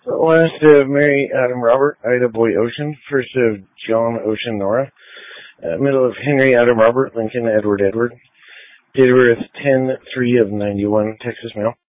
Last of Mary Adam Robert, Ida Boy Ocean. First of John Ocean Nora. Middle of Henry Adam Robert, Lincoln Edward Edward. Date of birth 10/3 of 91, Texas male.